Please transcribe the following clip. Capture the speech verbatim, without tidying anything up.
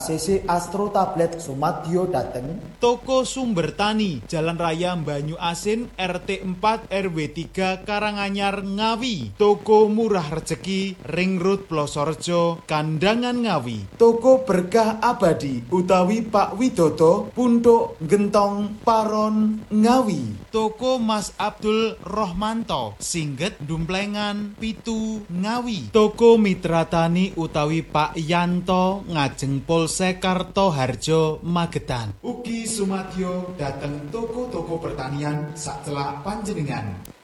C C Astro Tablet Sumadyo dateng. Toko Sumber Tani, Jalan Raya Banyu Asin, R T empat R W tiga Karanganyar Ngawi. Toko Murah Rejeki, Ring Road Plosorejo, Kandangan Ngawi. Toko Berkah Abadi utawi Pak Widodo, Puntuk Gentong Paron Ngawi. Toko Mas Abdul Rohmanto, Singget Dumplengan Pitu Ngawi. Toko Mitra Tani utawi Pak Yanto, ngajeng Polsek Kartoharjo Magetan. Ugi Sumadyo dateng toko-toko pertanian sacelak panjenengan.